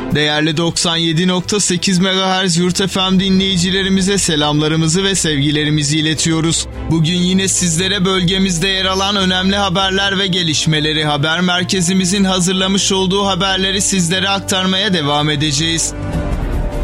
Değerli 97.8 MHz Yurt FM dinleyicilerimize selamlarımızı ve sevgilerimizi iletiyoruz. Bugün yine sizlere bölgemizde yer alan önemli haberler ve gelişmeleri haber merkezimizin hazırlamış olduğu haberleri sizlere aktarmaya devam edeceğiz.